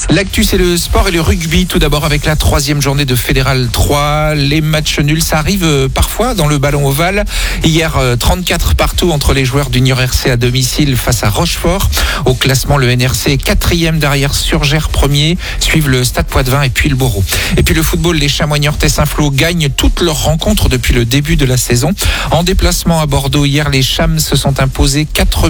L'actu, c'est le sport et le rugby. Tout d'abord avec la 3e journée de Fédéral 3. Les matchs nuls, ça arrive parfois dans le ballon ovale. Hier, 34 partout entre les joueurs du Niort RC à domicile face à Rochefort. Au classement, le NRC est 4e derrière Surgères 1er. Suivent le Stade Poitvin et puis le Bourreau. Et puis le football, les Chamois niortais Saint-Flour gagnent toutes leurs rencontres depuis le début de la saison. En déplacement à Bordeaux, hier, les Chams se sont imposés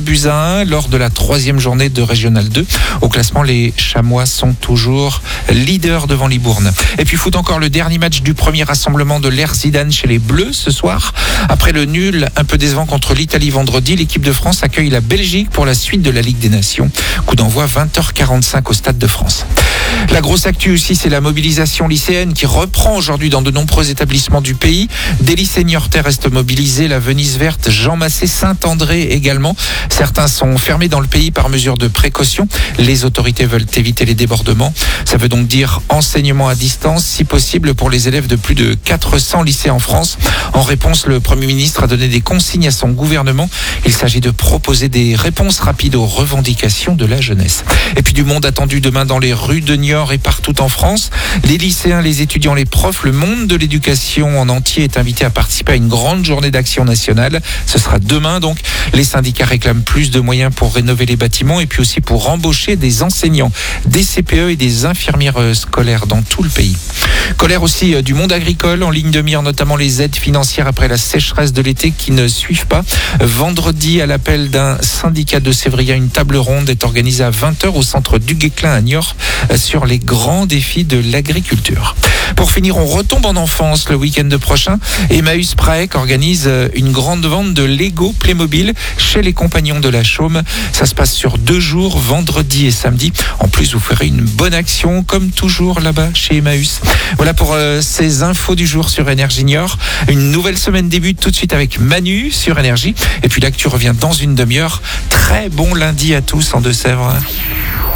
4-1 lors de la 3e journée de Régional 2. Au classement, les Chamois sont toujours leaders devant Libourne. Et puis foot encore, le dernier match du premier rassemblement de l'ère Zidane chez les Bleus ce soir. Après le nul un peu décevant contre l'Italie vendredi, l'équipe de France accueille la Belgique pour la suite de la Ligue des Nations. Coup d'envoi 20h45 au Stade de France. La grosse actu aussi, c'est la mobilisation lycéenne qui reprend aujourd'hui dans de nombreux établissements du pays. Des lycées niortais restent mobilisés, la Venise verte, Jean Massé, Saint-André également. Certains sont fermés dans le pays par mesure de précaution. Les autorités veulent éviter les débordements. Ça veut donc dire enseignement à distance, si possible, pour les élèves de plus de 400 lycées en France. En réponse, le Premier ministre a donné des consignes à son gouvernement. Il s'agit de proposer des réponses rapides aux revendications de la jeunesse. Et puis du monde attendu demain dans les rues de Niort et partout en France. Les lycéens, les étudiants, les profs, le monde de l'éducation en entier est invité à participer à une grande journée d'action nationale. Ce sera demain donc. Les syndicats réclament plus de moyens pour rénover les bâtiments et puis aussi pour embaucher des enseignants, des CPE et des infirmières scolaires dans tout le pays. Colère aussi du monde agricole, en ligne de mire notamment les aides financières après la sécheresse de l'été qui ne suivent pas. Vendredi, à l'appel d'un syndicat de Sévria, une table ronde est organisée à 20h au centre du Guesclin à Niort sur les grands défis de l'agriculture. Pour finir, on retombe en enfance le week-end prochain. Emmaüs Praec organise une grande vente de Lego Playmobil chez les Compagnons de la Chaume. Ça se passe sur 2 jours, vendredi et samedi. En plus, vous ferez une bonne action comme toujours là-bas chez Emmaüs. Voilà pour ces infos du jour sur Énergie Niort. Une nouvelle semaine débute tout de suite avec Manu sur Énergie. Et puis l'actu revient dans une demi-heure. Très bon lundi à tous en Deux-Sèvres.